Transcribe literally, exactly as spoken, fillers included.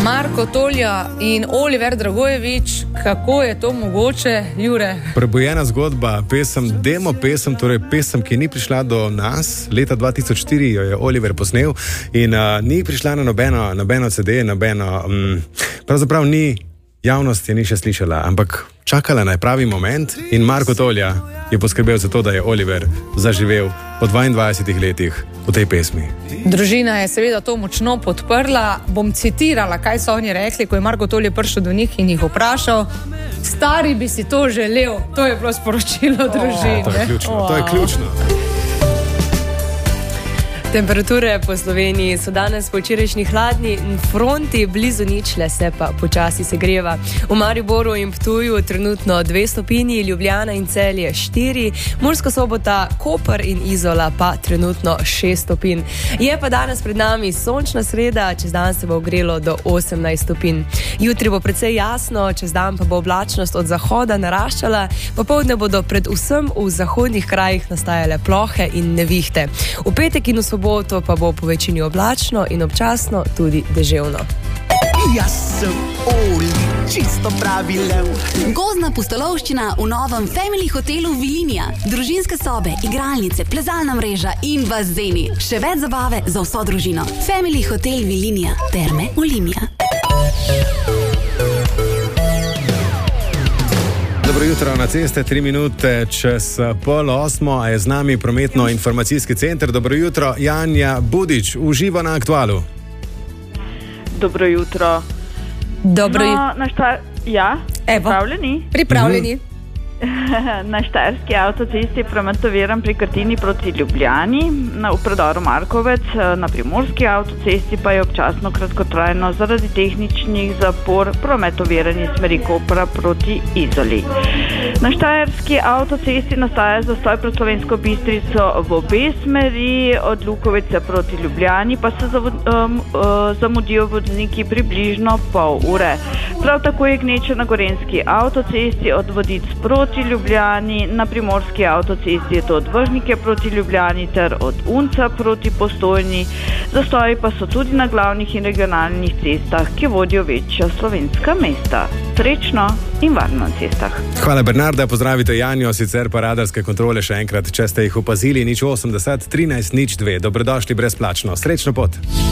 Marko Tolja in Oliver Dragojevič, kako je to mogoče, Jure? Prebujena zgodba, pesem, demo pesem, torej pesem, ki ni prišla do nas, leta dva tisoč štiri jo je Oliver posnel in uh, ni prišla na nobeno, nobeno C D, nobeno, um, pravzaprav ni, javnost je ni še slišala, ampak čakala na pravi moment in Marko Tolja je poskrbel za to, da je Oliver zaživel po dvaindvajsetih letih v tej pesmi. Družina je seveda to močno podprla. Bom citirala, kaj so oni rekli, ko je Marko Tolje prišel do njih in jih vprašal: stari bi si to želel. To je bilo sporočilo družine. To je ključno, wow. to je ključno. Temperature po Sloveniji so danes po včerajšnji hladni fronti blizu ničle, se pa počasi segreva. V Mariboru in Ptuju trenutno dve stopinji, Ljubljana in Celje štiri, Murska Sobota, Koper in Izola pa trenutno šest stopinj. Je pa danes pred nami sončna sreda, čez dan se bo ogrelo do osemnajst stopinj. Jutri bo precej jasno, čez dan pa bo oblačnost od zahoda naraščala, popoldne bodo predvsem v zahodnih krajih nastajale plohe in nevihte. V petek in v soboto to pa bo po večini oblačno in občasno tudi deževno. Jaz sem Oli, čisto pravi lev. Gozdna pustolovščina v novem Family hotelu Vilinija. Družinske sobe, igralnice, plezalna mreža in bazeni. Še več zabave za vso družino. Family hotel Vilinija. Terme Olimia. Dobro jutro na ceste, tri minute čez pol osmo, a je z nami prometno-informacijski center. Dobro jutro, Janja Budič, uživa na Aktualu. Dobro jutro. Dobro jutro. No, na štar... Ja, Evo. pripravljeni? Pripravljeni. Mhm. Na Štajerski avtocesti prometoviram pri Krtini proti Ljubljani, na, v predoru Markovec, na Primorski avtocesti pa je občasno kratkotrajno zaradi tehničnih zapor prometoviranje smeri Kopra proti Izoli. Na Štajerski avtocesti nastaja zastoj pred Slovensko Bistrico v obe smeri, od Lukovice proti Ljubljani pa se zavod, um, uh, zamudijo vozniki približno pol ure. Prav tako je gneča na Gorenjski avtocesti od Vodic proti Ljubljani, na Primorski avtocesti je to od Vrhnike proti Ljubljani ter od Unca proti Postojni. Zastoji pa so tudi na glavnih in regionalnih cestah, ki vodijo večja slovenska mesta. Srečno in varno na cestah. Hvala, Bernarda, pozdravite Janjo, sicer pa radarske kontrole še enkrat, če ste jih opazili, nič osemdeset, trinajst, nič dve. Dobrodošli brezplačno. Srečno pot.